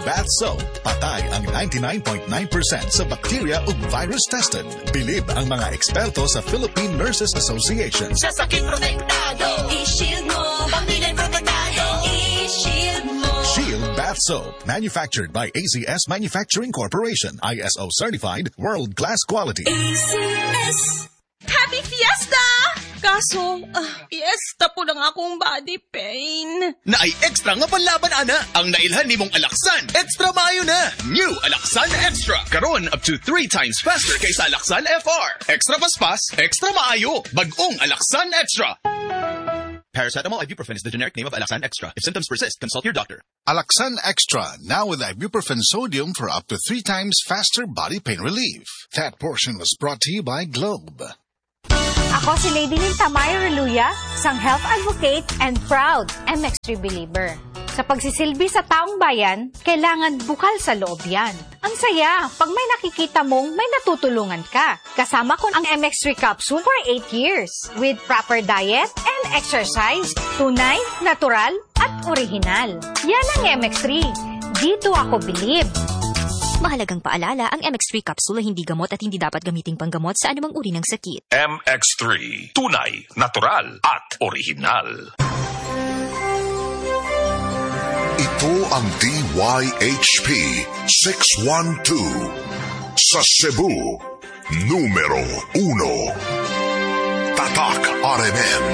Bath Soap. Patay ang 99.9% sa bacteria ug virus tested. Bilib ang mga eksperto sa Philippine Nurses Association. Sa sakit protektado, i-shield mo. Pamilya protektado, i-shield mo. Shield Bath Soap. Manufactured by AZS Manufacturing Corporation. ISO certified, world-class quality. AZS. Happy Fiesta! Kaso, fiesta po lang akong body pain. Na ay extra nga panlaban, ana. Ang nailhan ni mong Alaksan, extra maayo na. New Alaksan Extra. Karon up to 3 times faster kaysa Alaksan FR. Extra paspas, extra maayo. Bagong Alaksan Extra. Paracetamol ibuprofen is the generic name of Alaksan Extra. If symptoms persist, consult your doctor. Alaxan Extra, now with ibuprofen sodium for up to 3 times faster body pain relief. That portion was brought to you by Globe. Ako si Lady Lynn Tamayo Reluya, isang health advocate and proud MX3 believer. Sa pagsisilbi sa taong bayan, kailangan bukal sa loob yan. Ang saya, pag may nakikita mong may natutulungan ka. Kasama ko ang MX3 capsule for 8 years with proper diet and exercise. Tunay, natural, at original. Yan ang MX3. Dito ako believe. Mahalagang paalala, ang MX3 capsule ay hindi gamot at hindi dapat gamiting panggamot sa anumang uri ng sakit. MX3. Tunay, natural, at original. Ito ang DYHP 612 sa Cebu, numero 1. Tatak RMN.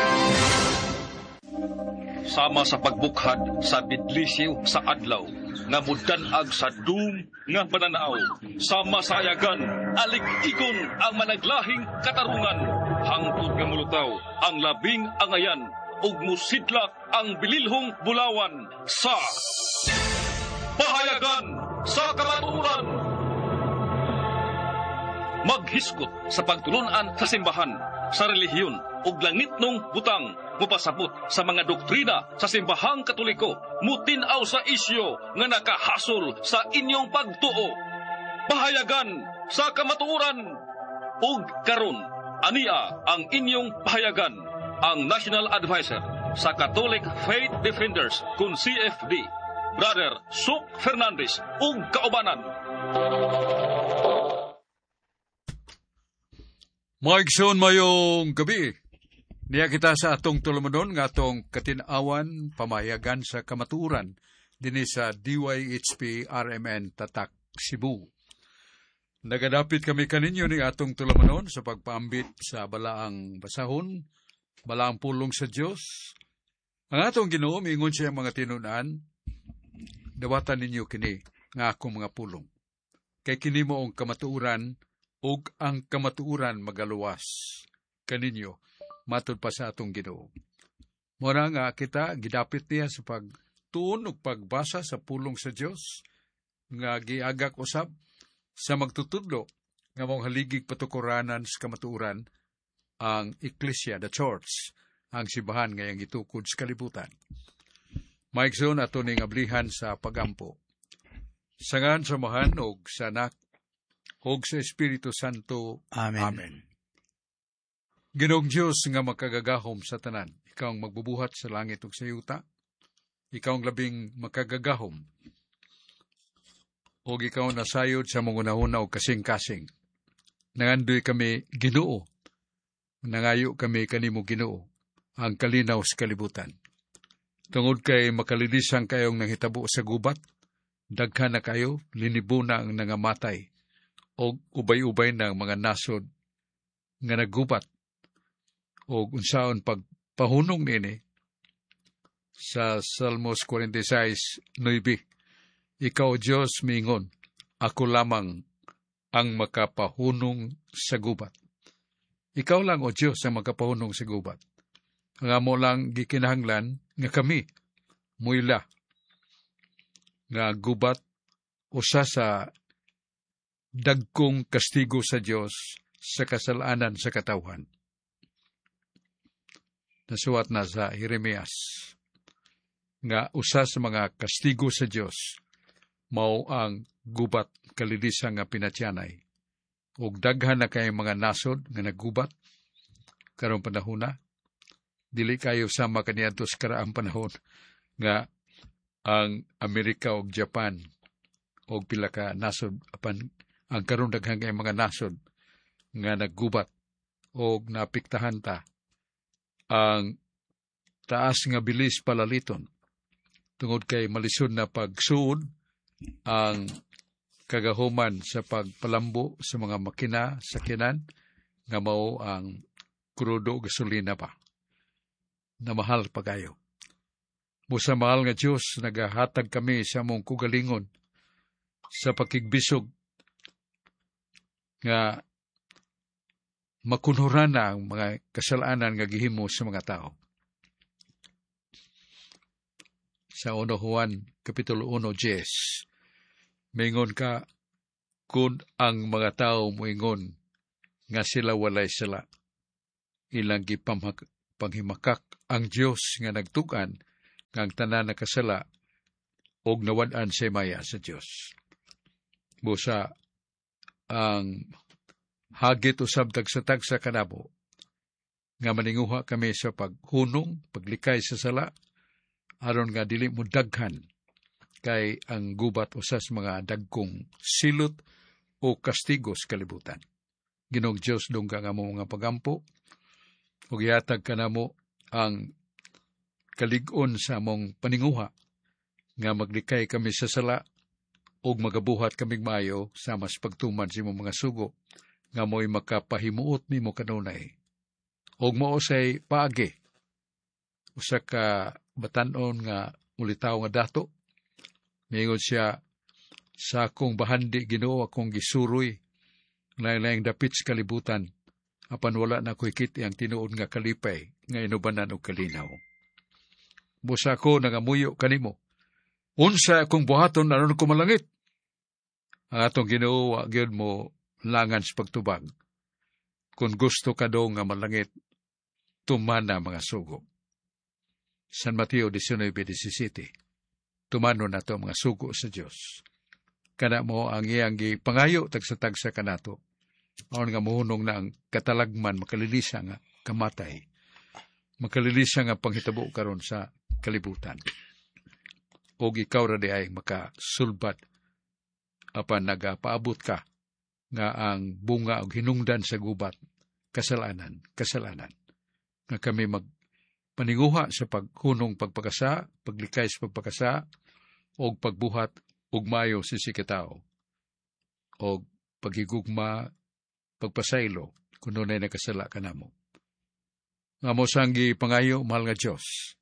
Sama sa pagbukhad sa bidlisiw sa adlaw, nga mudanag sa doom nga pananaw. Sama sa ayagan, alig-igon ang managlahing katarungan. Hangtod nga mulutaw ang labing angayan, ug musidlak ang bililhong bulawan sa pahayagan sa kamatuoran. Maghiskot sa pagtulunan sa simbahan, sa relihiyon ug langit nung butang, mupasabot sa mga doktrina sa simbahang katoliko, mutinaw sa isyo nga nakahasol sa inyong pagtuo. Pahayagan sa kamatuoran ug karon ania ang inyong pahayagan, ang National Advisor sa Catholic Faith Defenders kun CFD, Brother Suk Fernandez ug kaubanan. Maigsoon mayong gabi. Niya kita sa atong tulumanon nga atong katinawan pamayagan sa kamaturan dinhi sa DYHP RMN Tatak Cebu. Nagadapit kami kaninyo ni atong tulumanon sa pagpaambit sa balaang basahon, balaang pulong sa Dios. Ang atong Ginoo miingon siya mga tinunan, dawatan ninyo kini nga akong mga pulong. Kay kini mo ang kamatuuran ug ang kamatuuran magaluwas kaninyo matud pa sa atong Ginoo. Mura nga kita gidapit niya sa pagtuon ug pagbasa sa pulong sa Dios nga giagak usab sa magtutudlo nga mong haligig patukuranan sa kamatuuran ang Iglesia, the Church, ang simbahan ngayang gitukod sa kalibutan. Maigsoon ato ning ablihan sa pagampo. Sangan samahan og sa Anak og sa Espiritu Santo. Amen. Amen. Ginoong Diyos nga makagagahom sa tanan, ikaw ang magbubuhat sa langit ug sa yuta, ikaw ang labing makagagahom, o ikaw nasayod sa mga unahuna o kasing-kasing. Nangandoy kami Ginoo, nangayo kami kanimo Ginoo, ang kalinaw sa kalibutan. Tungod kay makalidisang kayong nanghitabo sa gubat, daghan na kayo, linibo na ang nangamatay, o ubay-ubay ng mga nasod nga naggubat, o unsaon pagpahunong nini sa Salmos 46:9, ikaw Diyos mingon, ako lamang ang makapahunong sa gubat. Ikaw lang o Diyos ang makapahunong sa gubat. Ang amo lang gikinahanglan nga kami muila nga gubat usa sa dagkong kastigo sa Diyos sa kasalanan sa katawhan. Nasuwat na sa Jeremias nga usa sa mga kastigo sa Diyos mao ang gubat kalidisang nga pinatyanay. Ug daghan na kay mga nasod nga naggubat karong panahon na, dili kayo sama kaniadto sa karaang panahon nga ang Amerika ug Japan og pila ka nasod apan ang karon daghang kay mga nasod nga naggubat og napiktahan ta ang taas nga bilis palaliton tungod kay malisod na pagsuod ang kagahuman sa pagpalambo sa mga makina sakyanan nga mao ang krudo gasolina pa na mahal pagayo. Musa mahal nga Diyos, nagahatag kami sa among kugalingon sa pakigbisog nga makunhuran na ang mga kasalanan nga gihimo sa mga tao. Sa 1 Juan, Kapitulo 1:10, maingon ka, kung ang mga tao moingon nga sila walay sala, ilang panghimakak ang Diyos nga nagtugan nga ang tanan na kasala og nawad-an sa maya sa Diyos. Busa ang hagit usab tagsa kanamo nga maninguha kami sa paghunong, paglikay sa sala, aron nga dili mo daghan kay ang gubat usas mga dagkong silot o kastigos kalibutan. Ginoong Diyos dungga nga mo mga pagampo ug ihatag kanamo ang kalig-on sa among paninguha nga maglikay kami sa sala ug magabuhat kaming maayo sa mas pagtuman sa imong mga sugo nga mo'y makapahimuot nimo kanunay. Og mao say paagi usa ka batan-on nga mulitaw nga dato. Mingon siya, sa akong bahandi Ginoo akong gisuroy lain-laing dapit sa kalibutan apan wala na ko'y kiti ang tinuod nga kalipay nga inubanan og kalinaw. Busa ko nangamuyo kanimo. Unsa akong buhaton aron ko malangit? Ang atong Ginoo wa gyud mo langan sa pagtubag. Kung gusto ka daw nga malangit, tumana mga sugo. San Mateo 19:17, tumano na to mga sugo sa Diyos. Kana mo ang iyang gipangayo tagsa-tagsa kanato. Aron nga muhunong na ang katalagman makalilisa nga kamatay. Makalilisa nga panghitabo karon sa kalibutan. Og ikaw ra di ay makasulbat apan nagapaabot ka nga ang bunga og hinungdan sa gubat kasalanan nga kami magpaninguha sa paghunong pagpakasa, paglikay sa pagpakasa og pagbuhat og maayo sa sikatao og paghigugma pagpasaylo kuno nay nakasala kanamo. Nga mo sanggi pangayo mahal nga Dios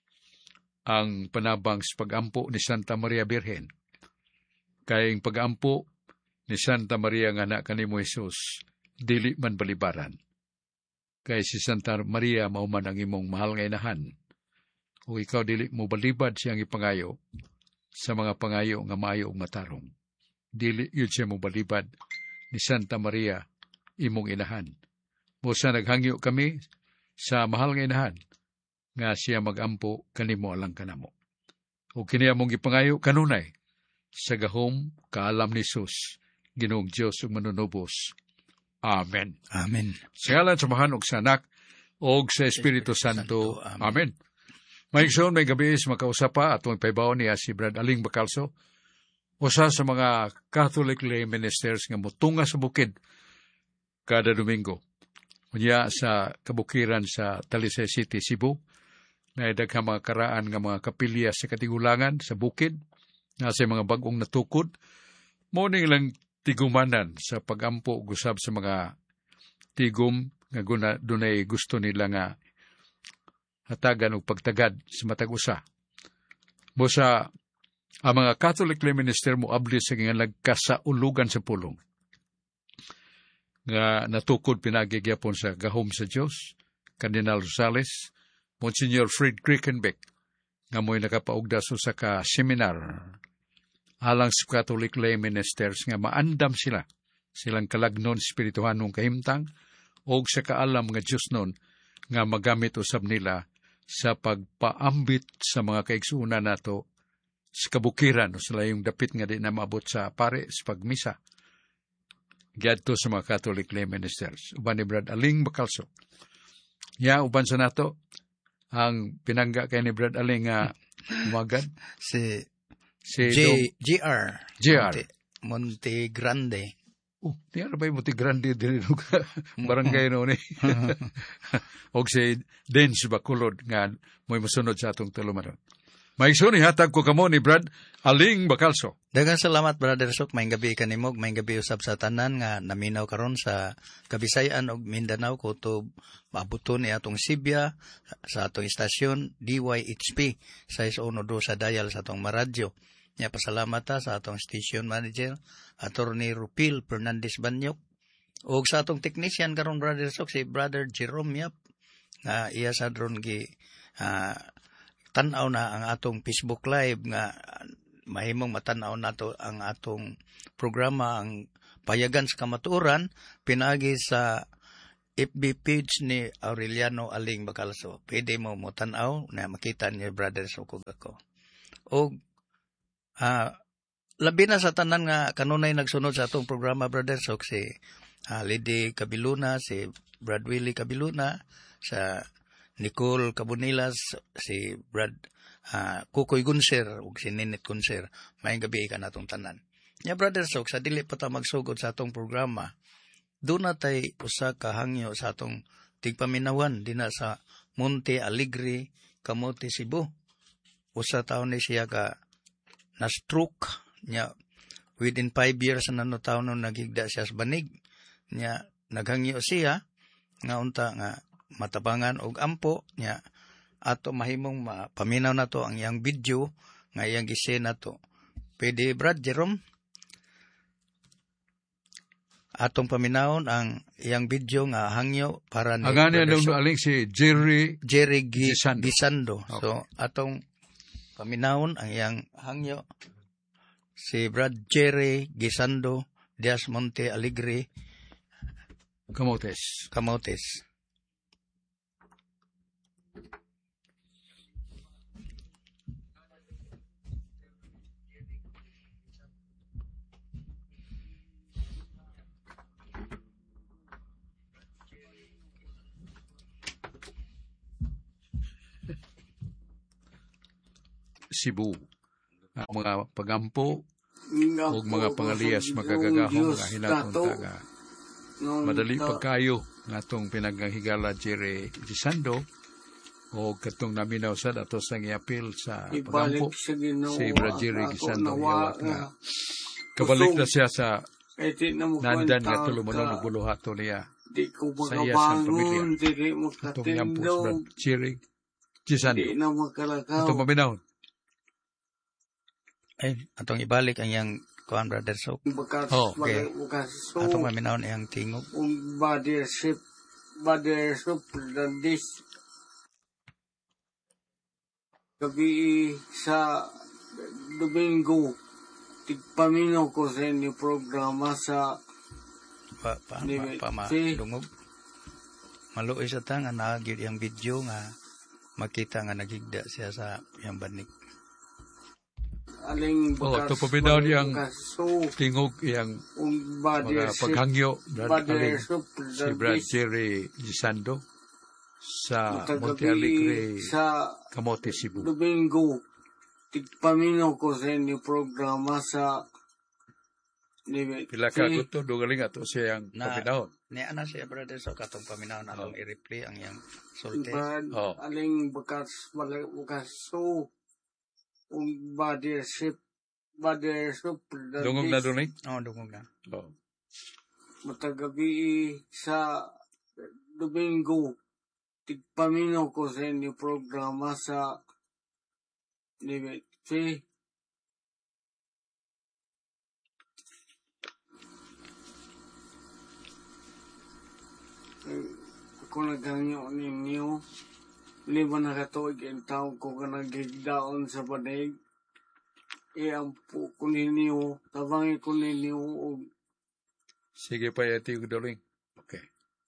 ang panabang sa pagampo ni Santa Maria Birhen. Kayong pagampo ni Santa Maria nga anak kanimo Hesus, dili man balibaran. Kay si Santa Maria mauman ang imong mahal nga inahan. O ikaw dili mo balibad siyang ipangayo sa mga pangayo nga maayo ug matarong. Dili yun siya mo balibad ni Santa Maria imong inahan. Busa naghangyo kami sa mahal nga inahan nga siya magampo kanimo alang kanamo. O kini among gipangayo kanunay sa gahom kaalam ni Jesus, Ginoong Dios ug manunubos. Amen. Amen. Sa ngalan sa Amahan ug sa Anak ug sa Espiritu Santo. Amen. Maigsoon may gabi sa makausapa at magpaibaw niya si Brad Aling Bacalso, usa sa mga Catholic lay ministers nga mutunga sa bukid kada Domingo. Unya sa kabukiran sa Talisay City, Cebu, na daghang mga karaan nga mga kapilya sa katigulangan sa bukid, nga sa mga bagong natukod, mo lang tigumanan sa pagampo gusab sa mga tigom nga dunay gusto nila nga hatagan og pagtagad sa matag usa. Busa ang mga Catholic lay minister mo abli sa gingalag kasaulugan sa pulong nga natukod pinagigyapon sa gahom sa Dios, Cardinal Rosales, Monsignor Fred Krickenbeck, nga mo'y nakapaugda sa ka seminar alang sa Catholic lay ministers nga maandam silang kalagnon espirituhanong kahimtang o sa kaalam nga Diyos nun nga magamit usab nila sa pagpaambit sa mga kaigsuuna nato sa kabukiran o sila yung dapit nga di na maabot sa pare sa pagmisa. Giadto sa mga Catholic lay ministers. Uban ni Brad Aling Bacalso. Uban sa nato, ang pinangga kay ni Brad Aling nga Umagan? Si Si JR. JR. Monte Grande. Di ba yung Monte Grande din barangay noon eh. O si Dens Bacolod nga mo'y masunod sa atong tulumanon. Maigsoon hatag ko kamo ni Brad Aling Bacalso. Daghang salamat, Brother Sok. Maayong gabi kanimog, maayong gabi usab sa tanan nga naminaw karon sa Kabisayan ug Mindanao kutob maabuton ni atong Sibya sa atong istasyon DYHP 612 sa dial sa atong maradyo. Nya pasalamat ta sa atong station manager Attorney Rupil Fernandez Banyok ug sa atong technician karon, Brother Sok, si Brother Jerome Yap nga iya sa dron gi tan-aw na ang atong Facebook Live nga mahimong matanaw nato ang atong programa ang Payagan sa Kamatuoran pinaagi sa FB page ni Aureliano Aling Bacalso. Pwede mo tan-aw na makita ni Brother Sok ug ako. O labi na sa tanan nga kanunay nagsunod sa atong programa, Brother Sok, si Lady Cabiluna, si Brad Willie Cabiluna, sa Nicole Cabonilas, si Brad Kukoy Gunser ug si Ninit Gunser. Maayong gabi ka natong tanan. Nya, Brother Sok, sa dili pa ta magsugod sa atong programa, doon na tay usa ka hangyo sa atong tigpaminawan dina sa Monte Alegre, Camotes, Cebu. Usa taon ni siya ka na-stroke nya within 5 years na taon nung naghigda siya sa banig. Nya naghangyo siya nga unta nga matabangan og ampo nya ato mahimong paminaw na to ang iyang video nga iyang gise na to. Pwede, Brad Jerome, atong paminawon ang iyang video nga hangyo para ni Agani anong aling si Jerry Gisando. Okay. So atong paminawon ang iyang hangyo si Brad Jerry Gisando, Diaz Monte Alegre, Camotes. Cebu. Ang mga pagampo o mga pangalias magagagahong nga hinapunta nga madali pagkayo nga itong pinaghigala Jerry Gisando o katong naminaw sa dato sa ngiyapil sa pagampo si Brad Jerry Gisando yawat nga kabalik na siya sa nandan nga tulumanon buluhato niya sa iya sa pamilya itong yampos Brad Jerry Gisando itong maminahon. Ay, atong ibalik ang yang kuan, Brother Sok. Okay. Atong maminahon ang tingog. Brother Sok, this gabi sa Domingo, tigpaminaw ko sa inyo programa sa dungog. Maluoy sa tanga nagid yang video nga makita nga nagigda siya sa yang banig. Aling ito paminaw niyang tingog iyang mga paghangyo aling si Brad Jerry Gisando sa Monte Alegre, Camotes, Cebu. Domingo, tigpaminaw ko sa inyo programa sa pila ka gusto, dugaling ato siyang paminahon. Niya na siya, Brother, so katong paminahon atong i-replay ang iyang sulte. Aling bukas so Brother Sok. Dungog na doon eh? Oo, dungog na. Matagabi sa Domingo, tigpaminaw ko sa inyo programa sa ako naghangyo ninyo. Lima na katuig ang taong ko ka nagigdaon sa banig. Iampo ko ninyo, tabangi ko ninyo. Sige pa yati ko daling. Okay.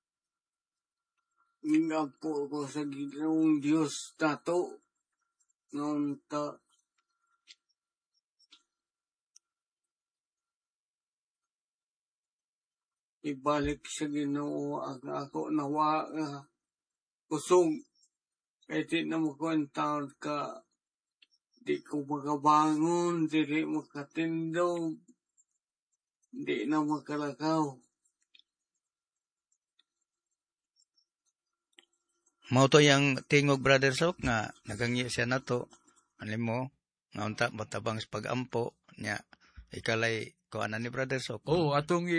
Iampo ko sa Ginoong Diyos tato. Noon ta. Ibalik sa Ginoo ang ako nawa kusog. Kahit na mo ko ang taon ka Di ko makabangon, dili makatindog, di na makalakaw. Mao to yang tingog Brother Sok nga nagangyi siya nato. Alam mo, nga unta matabang sa pag-ampo nya ikalay kuanan ni Brother Sok. Atong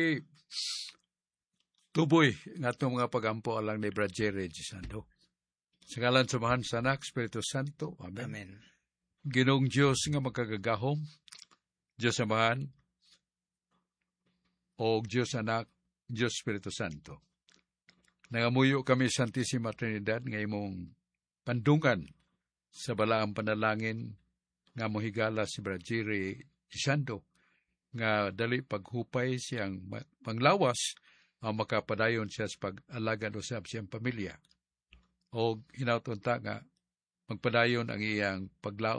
tuboy nga atong mga pag-ampo alang ni Brad Jerry Gisando. Sa ngalan sumahan sa Anak, Espiritu Santo. Amen. Amen. Ginoong Diyos nga magkagagahom, Diyos Amahan, o Diyos Anak, Diyos Espiritu Santo. Nangamuyo kami Santissima Trinidad nga imong pandungan sa balaang panalangin nga mohigala si Brad Jerry Gisando nga dali paghupay siyang panglawas ang makapadayon siya sa pag-alaga usab siyang pamilya. O hinautunta nga magpadayon ang iyang paglao